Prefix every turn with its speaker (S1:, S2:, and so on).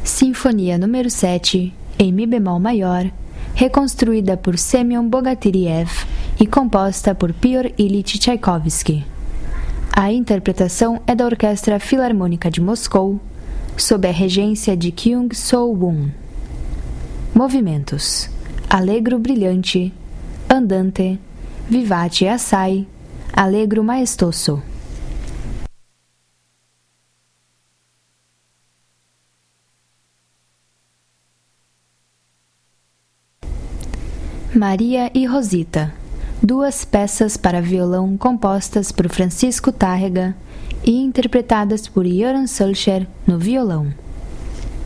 S1: Sinfonia número 7, em Mi bemol maior, reconstruída por Semyon Bogatyrev e composta por Pyotr Ilyich Tchaikovsky. A interpretação é da Orquestra Filarmônica de Moscou, sob a regência de Kyung So-won. Movimentos: Allegro brilhante, Andante, Vivace assai, Allegro maestoso. Maria e Rosita, duas peças para violão compostas por Francisco Tárrega e interpretadas por Göran Sulcher no violão.